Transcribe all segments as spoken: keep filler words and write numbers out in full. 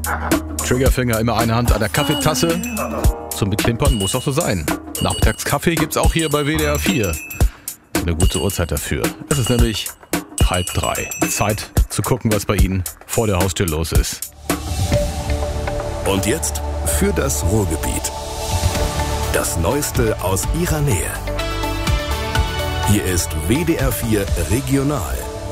Triggerfinger immer eine Hand an der Kaffeetasse. Zum Beklimpern muss auch so sein. Nachmittagskaffee gibt's auch hier bei W D R vier. Eine gute Uhrzeit dafür. Es ist nämlich halb drei. Zeit zu gucken, was bei Ihnen vor der Haustür los ist. Und jetzt für das Ruhrgebiet. Das Neueste aus Ihrer Nähe. Hier ist W D R vier Regional.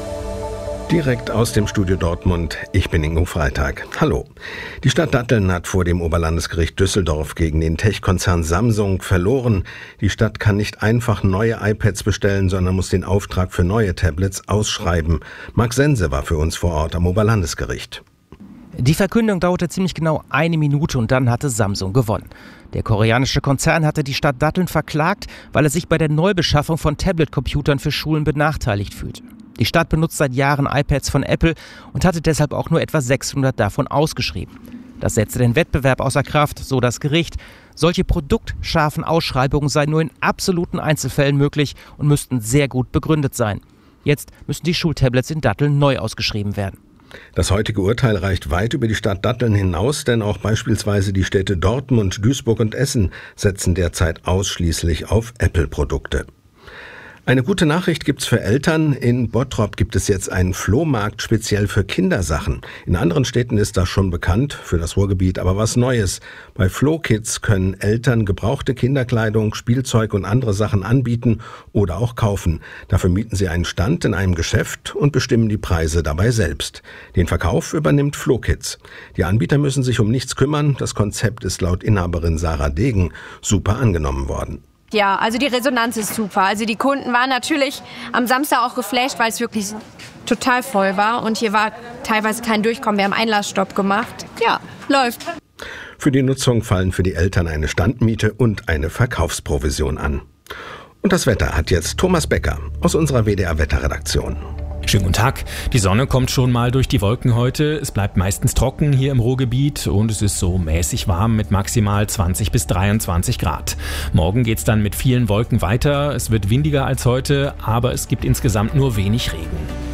Direkt aus dem Studio Dortmund, ich bin Ingo Freitag. Hallo. Die Stadt Datteln hat vor dem Oberlandesgericht Düsseldorf gegen den Tech-Konzern Samsung verloren. Die Stadt kann nicht einfach neue iPads bestellen, sondern muss den Auftrag für neue Tablets ausschreiben. Marc Sense war für uns vor Ort am Oberlandesgericht. Die Verkündung dauerte ziemlich genau eine Minute und dann hatte Samsung gewonnen. Der koreanische Konzern hatte die Stadt Datteln verklagt, weil er sich bei der Neubeschaffung von Tablet-Computern für Schulen benachteiligt fühlte. Die Stadt benutzt seit Jahren iPads von Apple und hatte deshalb auch nur etwa sechshundert davon ausgeschrieben. Das setzte den Wettbewerb außer Kraft, so das Gericht. Solche produktscharfen Ausschreibungen seien nur in absoluten Einzelfällen möglich und müssten sehr gut begründet sein. Jetzt müssen die Schultablets in Datteln neu ausgeschrieben werden. Das heutige Urteil reicht weit über die Stadt Datteln hinaus, denn auch beispielsweise die Städte Dortmund, Duisburg und Essen setzen derzeit ausschließlich auf Apple-Produkte. Eine gute Nachricht gibt's für Eltern. In Bottrop gibt es jetzt einen Flohmarkt speziell für Kindersachen. In anderen Städten ist das schon bekannt, für das Ruhrgebiet aber was Neues. Bei Flohkids können Eltern gebrauchte Kinderkleidung, Spielzeug und andere Sachen anbieten oder auch kaufen. Dafür mieten sie einen Stand in einem Geschäft und bestimmen die Preise dabei selbst. Den Verkauf übernimmt Flohkids. Die Anbieter müssen sich um nichts kümmern. Das Konzept ist laut Inhaberin Sarah Degen super angenommen worden. Ja, also die Resonanz ist super. Also die Kunden waren natürlich am Samstag auch geflasht, weil es wirklich total voll war. Und hier war teilweise kein Durchkommen. Wir haben Einlassstopp gemacht. Ja, läuft. Für die Nutzung fallen für die Eltern eine Standmiete und eine Verkaufsprovision an. Und das Wetter hat jetzt Thomas Becker aus unserer W D R-Wetterredaktion. Schönen guten Tag. Die Sonne kommt schon mal durch die Wolken heute. Es bleibt meistens trocken hier im Ruhrgebiet und es ist so mäßig warm mit maximal zwanzig bis dreiundzwanzig Grad. Morgen geht's dann mit vielen Wolken weiter. Es wird windiger als heute, aber es gibt insgesamt nur wenig Regen.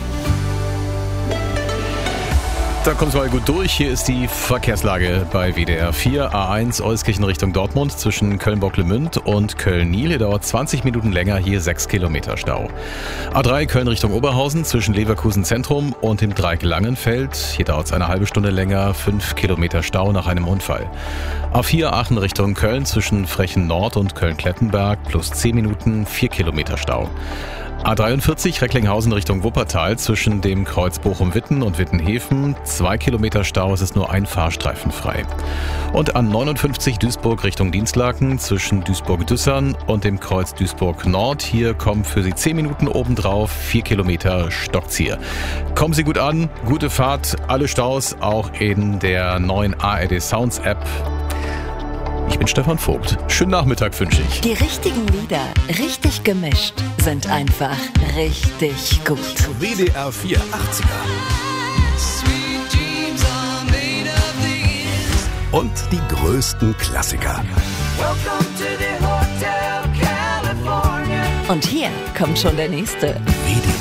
Da kommt es mal gut durch. Hier ist die Verkehrslage bei W D R vier. A eins Euskirchen Richtung Dortmund zwischen Köln-Bocklemünd und Köln-Niel. Hier dauert zwanzig Minuten länger, hier sechs Kilometer Stau. A drei Köln Richtung Oberhausen zwischen Leverkusen Zentrum und dem Dreieck Langenfeld. Hier dauert es eine halbe Stunde länger, fünf Kilometer Stau nach einem Unfall. A vier Aachen Richtung Köln zwischen Frechen Nord und Köln-Klettenberg plus zehn Minuten, vier Kilometer Stau. A dreiundvierzig Recklinghausen Richtung Wuppertal zwischen dem Kreuz Bochum-Witten und Wittenhäfen. Zwei Kilometer Stau, es ist nur ein Fahrstreifen frei. Und A neunundfünfzig Duisburg Richtung Dienstlaken zwischen Duisburg-Düssern und dem Kreuz Duisburg-Nord. Hier kommen für Sie zehn Minuten obendrauf, vier Kilometer Stockzier. Kommen Sie gut an, gute Fahrt, alle Staus auch in der neuen A R D Sounds App. Ich bin Stefan Vogt. Schönen Nachmittag wünsche ich. Die richtigen Lieder, richtig gemischt, sind einfach richtig gut. W D R vier achtziger. Und die größten Klassiker. Und hier kommt schon der nächste. W D